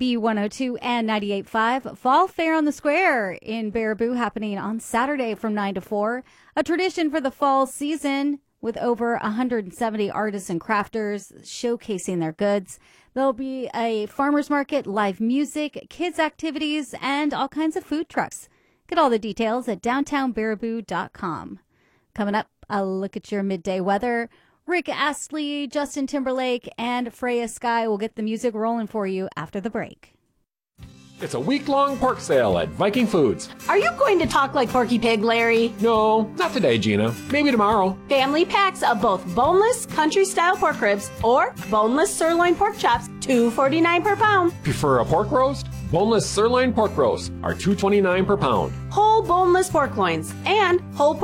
B102 and 98.5. Fall Fair on the Square in Baraboo happening on Saturday from 9 to 4. A tradition for the fall season with over 170 artists and crafters showcasing their goods. There'll be a farmer's market, live music, kids activities, and all kinds of food trucks. Get all the details at downtownbaraboo.com. Coming up, a look at your midday weather. Rick Astley, Justin Timberlake, and Freya Sky will get the music rolling for you after the break. It's a week-long pork sale at Viking Foods. Are you going to talk like Porky Pig, Larry? No, not today, Gina. Maybe tomorrow. Family packs of both boneless country-style pork ribs or boneless sirloin pork chops, $2.49 per pound. Prefer a pork roast? Boneless sirloin pork roasts are $2.29 per pound. Whole boneless pork loins and whole